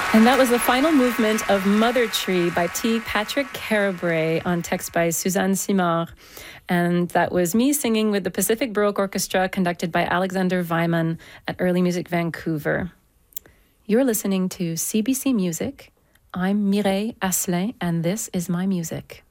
And that was the final movement of Mother Tree by T. Patrick Carabray on text by Suzanne Simard. And that was me singing with the Pacific Baroque Orchestra conducted by Alexander Weiman at Early Music Vancouver. You're listening to CBC Music. I'm Mireille Asselin, and this is my music.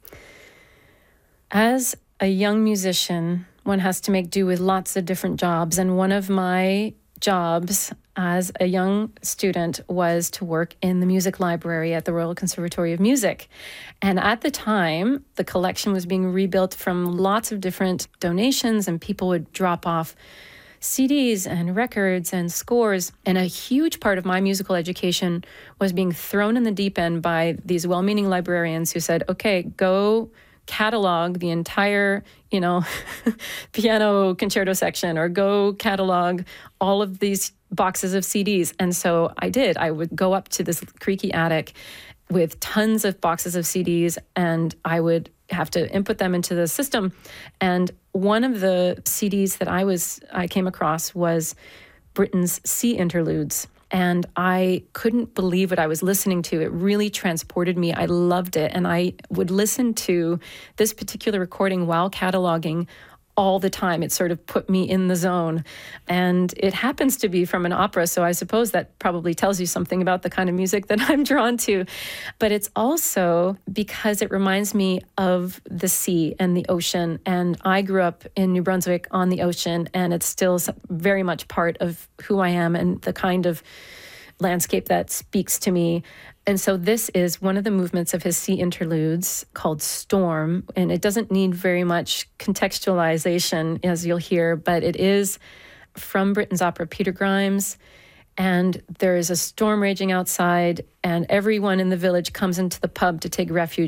As a young musician, one has to make do with lots of different jobs, and one of my jobs as a young student was to work in the music library at the Royal Conservatory of Music. And at the time, the collection was being rebuilt from lots of different donations, and people would drop off CDs and records and scores. And a huge part of my musical education was being thrown in the deep end by these well-meaning librarians who said, okay, go catalog the entire, piano concerto section, or go catalog all of these boxes of CDs. And so I did. I would go up to this creaky attic with tons of boxes of CDs, and I would have to input them into the system. And one of the CDs that I came across was Britten's Sea Interludes. And I couldn't believe what I was listening to. It really transported me. I loved it. And I would listen to this particular recording while cataloging all the time. It sort of put me in the zone. And it happens to be from an opera, so I suppose that probably tells you something about the kind of music that I'm drawn to. But it's also because it reminds me of the sea and the ocean. And I grew up in New Brunswick on the ocean, and it's still very much part of who I am and the kind of landscape that speaks to me. And so this is one of the movements of his Sea Interludes called Storm. And it doesn't need very much contextualization, as you'll hear, but it is from Britten's opera Peter Grimes. And there is a storm raging outside, and everyone in the village comes into the pub to take refuge